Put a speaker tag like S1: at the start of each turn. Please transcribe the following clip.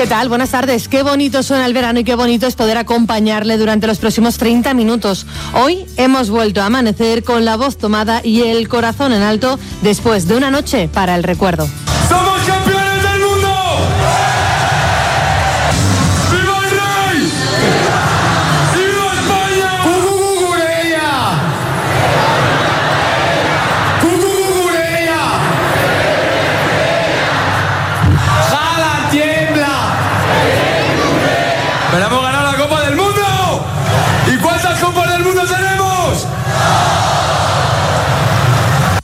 S1: ¿Qué tal? Buenas tardes. Qué bonito suena el verano y qué bonito es poder acompañarle durante los próximos 30 minutos. Hoy hemos vuelto a amanecer con la voz tomada y el corazón en alto después de una noche para el recuerdo.